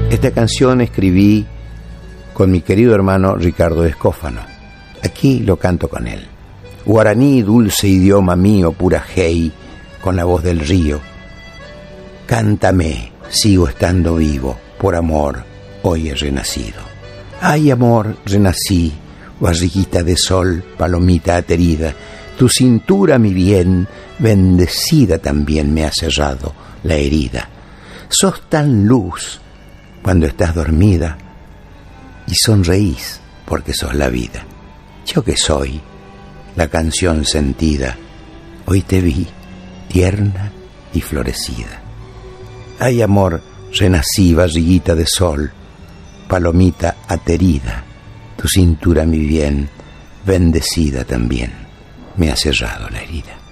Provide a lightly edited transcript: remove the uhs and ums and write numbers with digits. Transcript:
Esta canción escribí con mi querido hermano Ricardo Escófano. Aquí lo canto con él. Guaraní, dulce idioma mío, pura hey, con la voz del río. Cántame, sigo estando vivo, por amor, hoy he renacido. Ay, amor, renací, barriguita de sol, palomita aterida. Tu cintura, mi bien, bendecida también me ha cerrado la herida. Sos tan luz cuando estás dormida y sonreís porque sos la vida. Yo que soy la canción sentida, hoy te vi tierna y florecida. Ay, amor, renací, barriguita de sol, palomita aterida. Tu cintura, mi bien, bendecida también me ha cerrado la herida.